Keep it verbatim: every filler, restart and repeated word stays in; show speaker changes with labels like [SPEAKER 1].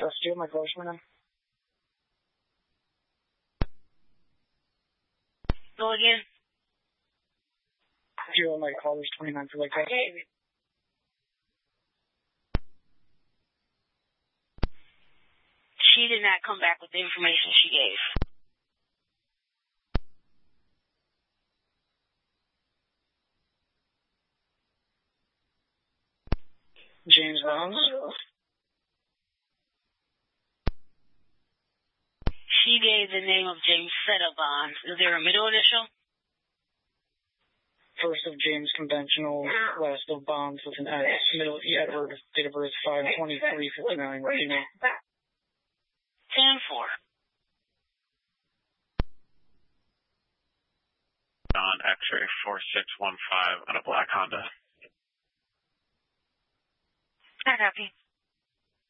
[SPEAKER 1] Trust you, my voicemail.
[SPEAKER 2] Go again.
[SPEAKER 1] You owe my callers twenty-nine for like that.
[SPEAKER 2] Okay. She did not come back with the information she gave.
[SPEAKER 1] James Bonds.
[SPEAKER 2] She gave the name of James Seta Bonds. Is there a middle initial?
[SPEAKER 1] First of James Conventional, last of Bonds with an S. Middle E. Edward, date of birth five twenty-three fifty-nine. Female.
[SPEAKER 2] ten four.
[SPEAKER 3] On X-ray four six one five on a black Honda.
[SPEAKER 2] I copy.